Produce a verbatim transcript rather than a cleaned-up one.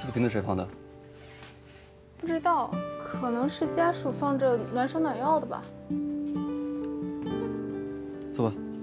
这个瓶子谁放的？ 不知道，可能是家属放着暖手暖药的吧。 走吧。